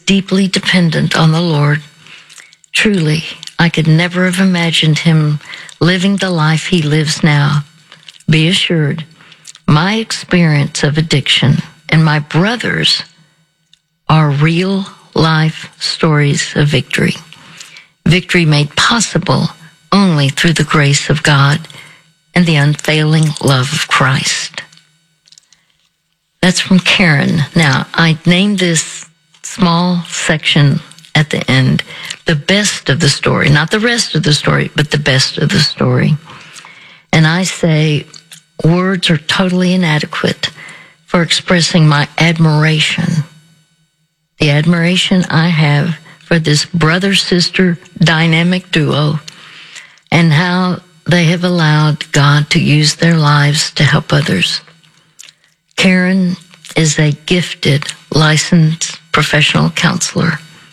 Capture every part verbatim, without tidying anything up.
deeply dependent on the Lord. Truly, I could never have imagined him living the life he lives now. Be assured, my experience of addiction and my brother's are real life stories of victory. Victory made possible only through the grace of God and the unfailing love of Christ. That's from Karen. Now, I named this small section at the end the best of the story, not the rest of the story, but the best of the story. And I say words are totally inadequate for expressing my admiration, the admiration I have for this brother-sister dynamic duo and how they have allowed God to use their lives to help others. Karen is a gifted, licensed professional counselor.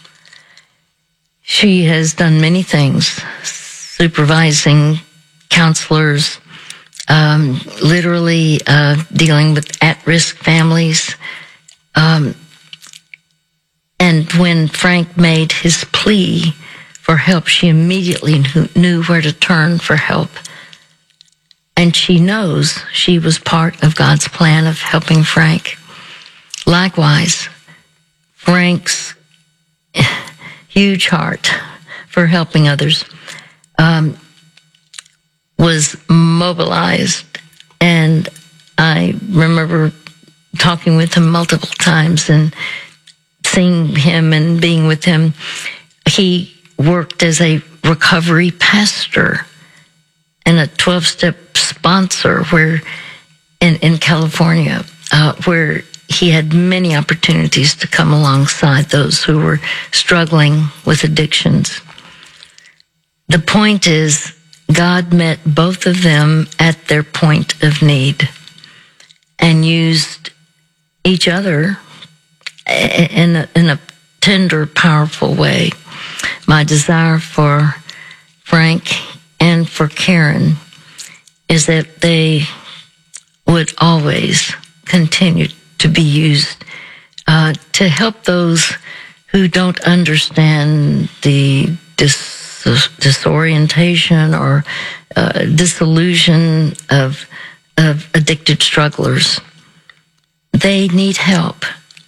She has done many things, supervising counselors, um, literally uh, dealing with at-risk families. Um, and when Frank made his plea for help, she immediately knew, knew where to turn for help. And she knows she was part of God's plan of helping Frank. Likewise, Frank's huge heart for helping others um, was mobilized. And I remember talking with him multiple times and seeing him and being with him. He worked as a recovery pastor and a twelve-step sponsor where in, in California, uh, where he had many opportunities to come alongside those who were struggling with addictions. The point is, God met both of them at their point of need and used each other in a, in a tender, powerful way. My desire for Frank and for Karen is that they would always continue to be used uh, to help those who don't understand the dis- disorientation or uh, disillusion of, of addicted strugglers. They need help.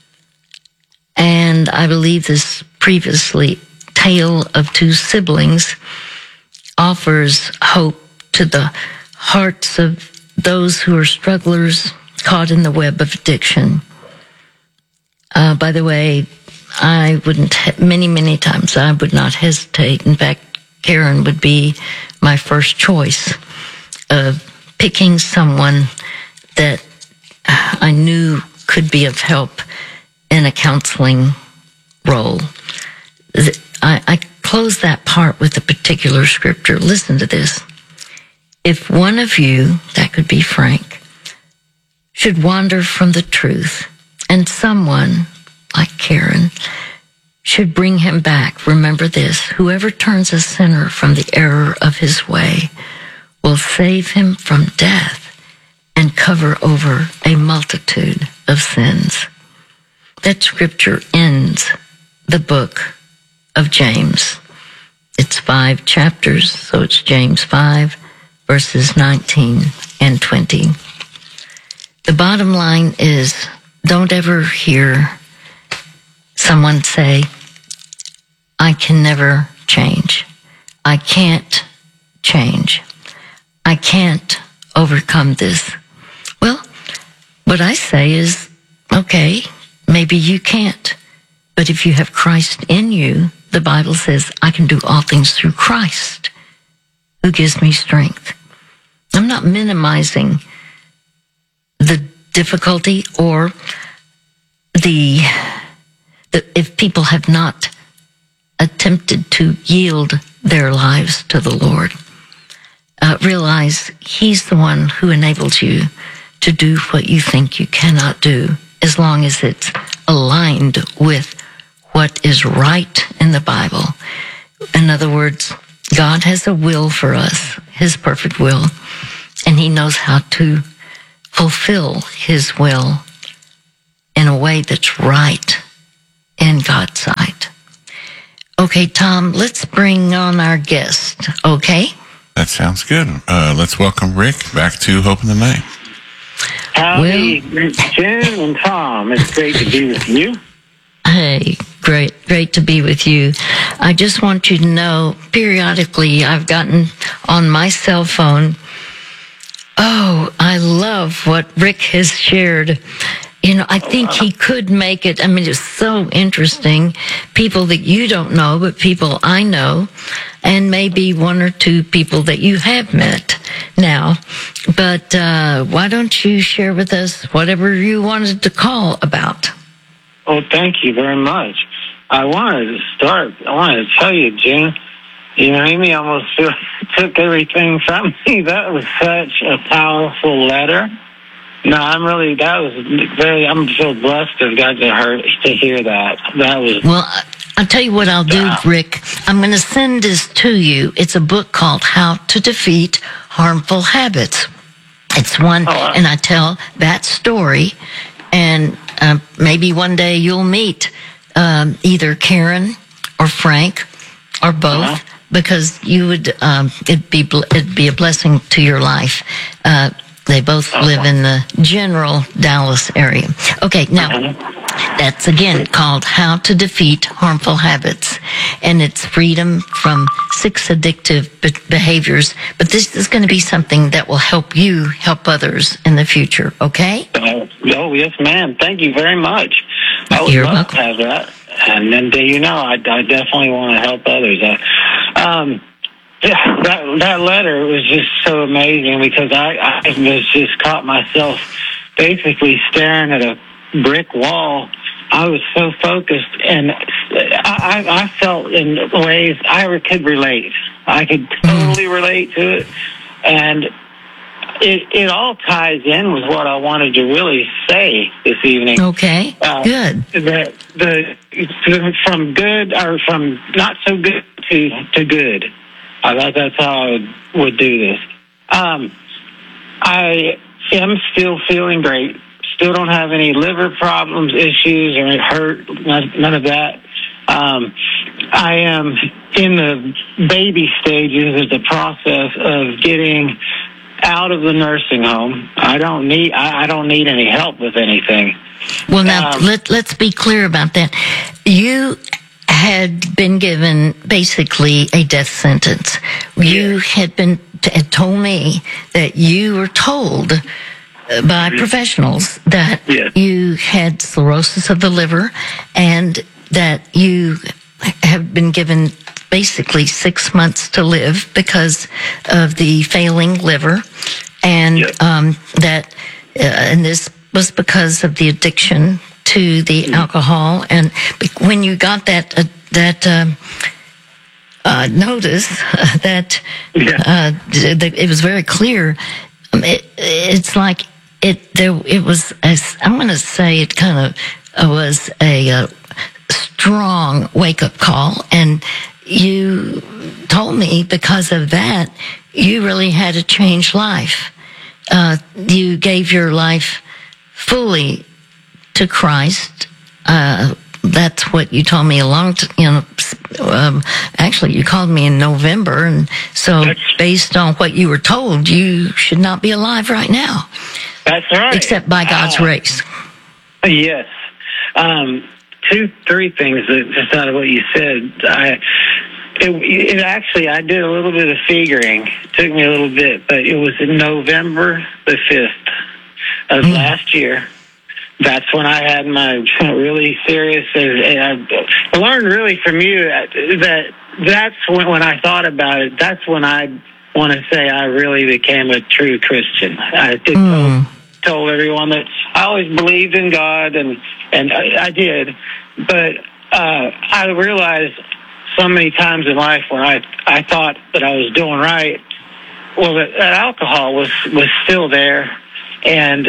And I believe this previously tale of two siblings offers hope to the hearts of those who are strugglers caught in the web of addiction. Uh, by the way, I wouldn't, ha- many, many times, I would not hesitate. In fact, Karen would be my first choice of picking someone that I knew could be of help in a counseling role. I, I close that part with a particular scripture. Listen to this. If one of you, that could be Frank, should wander from the truth, and someone, like Karen, should bring him back, remember this: whoever turns a sinner from the error of his way will save him from death and cover over a multitude of sins. That scripture ends the book of James. It's five chapters, so it's James five, verses nineteen and twenty. The bottom line is, don't ever hear someone say, I can never change. I can't change. I can't overcome this. Well, what I say is, okay, maybe you can't. But if you have Christ in you, the Bible says, I can do all things through Christ, who gives me strength. I'm not minimizing the difficulty or the, the if people have not attempted to yield their lives to the Lord. Uh, realize He's the one who enables you to do what you think you cannot do, as long as it's aligned with what is right in the Bible. In other words, God has a will for us, His perfect will, and He knows how to fulfill His will in a way that's right in God's sight. Okay, Tom, let's bring on our guest, okay? That sounds good. Uh, let's welcome Rick back to Hope in the Night. Howdy, well, Jen and Tom. It's great to be with you. Hey, great, great to be with you. I just want you to know, periodically I've gotten on my cell phone, oh, I love what Rick has shared. You know, I think he could make it. I mean, it's so interesting. People that you don't know, but people I know, and maybe one or two people that you have met now. But uh, why don't you share with us whatever you wanted to call about? Oh, thank you very much. I wanted to start. I wanted to tell you, Jen, you know, Amy almost took everything from me. That was such a powerful letter. No, I'm really, that was very, I'm so blessed to have got to, her, to hear that. That was. Well, I'll tell you what I'll do, yeah. Rick. I'm going to send this to you. It's a book called How to Defeat Harmful Habits. It's one, oh, and I tell that story, and uh, maybe one day you'll meet um, either Karen or Frank or both. Uh-huh. Because you would, um, it'd be it'd be a blessing to your life. Uh, they both live in the general Dallas area. Okay, now that's again called How to Defeat Harmful Habits, and it's freedom from six addictive be- behaviors. But this is going to be something that will help you help others in the future. Okay? Uh, oh yes, ma'am. Thank you very much. I would You're love welcome. to have that. And then, you know, I, I definitely want to help others. I, um, yeah, that that letter was just so amazing because I, I was just caught myself basically staring at a brick wall. I was so focused, and I, I felt in ways I could relate. I could totally relate to it, and It, it all ties in with what I wanted to really say this evening. Okay, uh, good. The, the, the from good or from not so good to to good. I thought that's how I would, would do this. Um, I am still feeling great. Still don't have any liver problems, issues, or hurt. None, none of that. Um, I am in the baby stages of the process of getting out of the nursing home. I don't need. I, I don't need any help with anything. Well, now um, let let's be clear about that. You had been given basically a death sentence. You yes. had been had told me that you were told by professionals that yes. you had cirrhosis of the liver and that you have been given basically six months to live because of the failing liver, and yep. um, that uh, and this was because of the addiction to the mm-hmm. alcohol. And when you got that uh, that um, uh, notice uh, that yeah. uh, th- it was very clear. Um, it, it's like it there. It was. A, I'm going to say it kind of was a uh, strong wake up call, and you told me because of that, you really had to change life. Uh, you gave your life fully to Christ. Uh, that's what you told me a long time, you know, um, actually you called me in November. And so that's, based on what you were told, you should not be alive right now. That's right. Except by God's uh, grace. Yes. Um, two, three things that just out of what you said. I, it, it actually, I did a little bit of figuring. It took me a little bit, but it was in November the fifth of mm. last year. That's when I had my really serious, and I learned really from you that that's when, when I thought about it, that's when I want to say I really became a true Christian. I did mm. told, told everyone that I always believed in God, and, and I, I did, but uh, I realized so many times in life when I, I thought that I was doing right, well, that, that alcohol was, was still there, and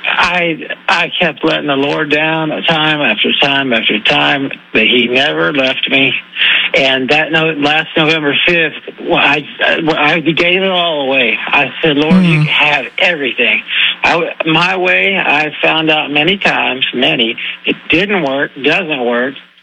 I I kept letting the Lord down time after time after time, but He never left me. And that no, last November fifth, I, I gave it all away. I said, Lord, mm. you can have everything. I, my way, I found out many times, many, it didn't work, doesn't work.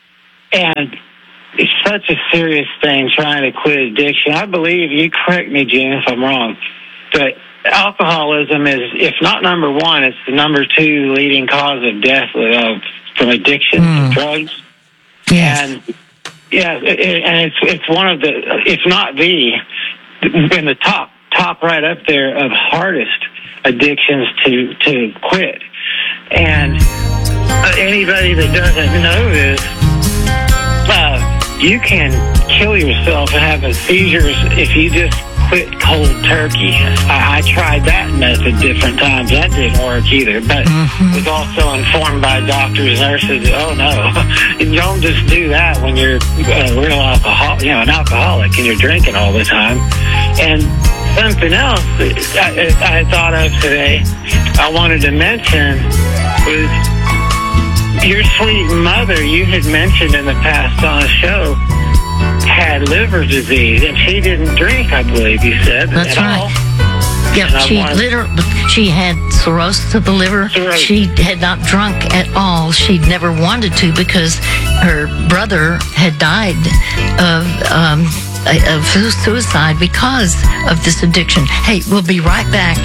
and it's such a serious thing trying to quit addiction. I believe, you correct me, Jim, if I'm wrong, but alcoholism is, if not number one, it's the number two leading cause of death uh, from addiction Mm. to drugs. Yes. And yeah, it, and it's it's one of the, if not the, in the top top right up there of hardest addictions to to quit. And uh, anybody that doesn't know this, uh, you can kill yourself and have seizures if you just quit cold turkey. I, I tried that method different times. That didn't work either, but Mm-hmm. was also informed by doctors, nurses. Oh no, you don't just do that when you're a real alcoholic, you know, an alcoholic, and you're drinking all the time. And something else that I, I thought of today, I wanted to mention was your sweet mother. You had mentioned in the past on a show had liver disease, and she didn't drink, I believe you said. That's at right. all. Yep, And I she wanted- literally, she had cirrhosis of the liver. Cirrhosis. She had not drunk at all. She'd never wanted to because her brother had died of um, of suicide because of this addiction. Hey, we'll be right back.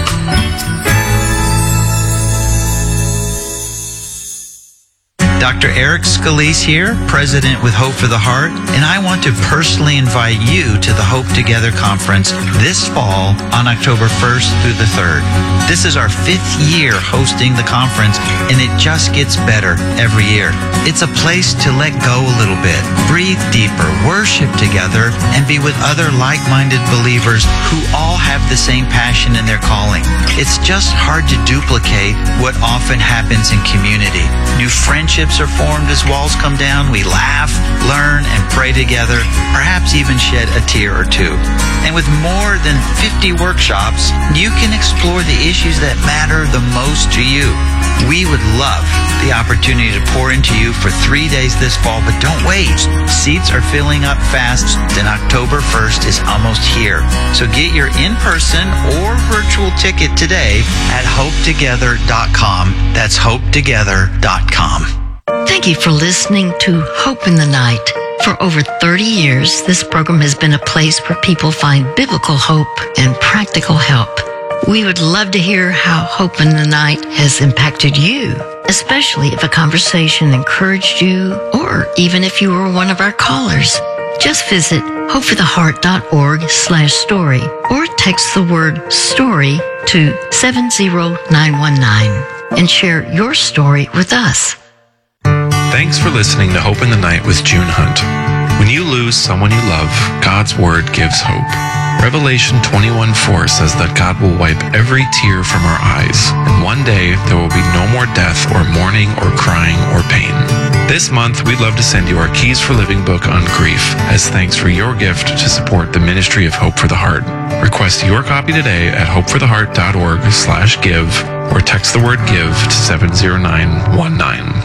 Doctor Eric Scalise here, President with Hope for the Heart, and I want to personally invite you to the Hope Together Conference this fall on October first through the third. This is our fifth year hosting the conference, and it just gets better every year. It's a place to let go a little bit, breathe deeper, worship together, and be with other like-minded believers who all have the same passion in their calling. It's just hard to duplicate what often happens in community. New friendships are formed as walls come down. We laugh, learn, and pray together, perhaps even shed a tear or two. And with more than fifty workshops, you can explore the issues that matter the most to you. We would love the opportunity to pour into you for three days this fall, but don't wait. Seats are filling up fast, and October first is almost here. So get your in-person or virtual ticket today at hope together dot com. That's hope together dot com. Thank you for listening to Hope in the Night. For over thirty years, this program has been a place where people find biblical hope and practical help. We would love to hear how Hope in the Night has impacted you, especially if a conversation encouraged you, or even if you were one of our callers. Just visit hope for the heart dot org slash story or text the word story to seven zero nine one nine and share your story with us. Thanks for listening to Hope in the Night with June Hunt. When you lose someone you love, God's Word gives hope. Revelation twenty-one four says that God will wipe every tear from our eyes, and one day there will be no more death or mourning or crying or pain. This month, we'd love to send you our Keys for Living book on grief as thanks for your gift to support the ministry of Hope for the Heart. Request your copy today at hope for the heart dot org slash give or text the word give to seven zero nine one nine.